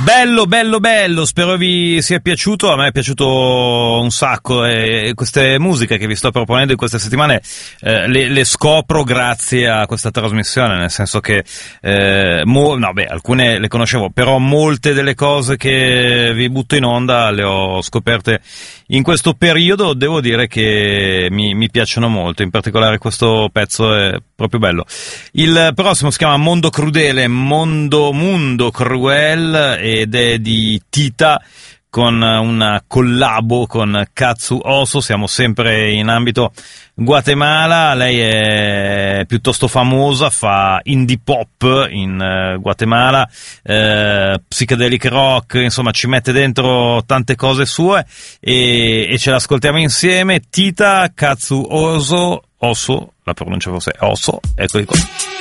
Bello, spero vi sia piaciuto, a me è piaciuto un sacco e queste musiche che vi sto proponendo in queste settimane le scopro grazie a questa trasmissione, nel senso che alcune le conoscevo, però molte delle cose che vi butto in onda le ho scoperte in questo periodo. Devo dire che mi piacciono molto, in particolare questo pezzo è proprio bello. Il prossimo si chiama Mondo Crudele, Mundo Cruel, ed è di Tita con una collabo con Katsu Oso. Siamo sempre in ambito Guatemala, lei è piuttosto famosa, fa indie pop in Guatemala, psychedelic rock, insomma ci mette dentro tante cose sue e ce l'ascoltiamo insieme. Tita, Katsu Oso, la pronuncia forse è Oso, eccoli qua.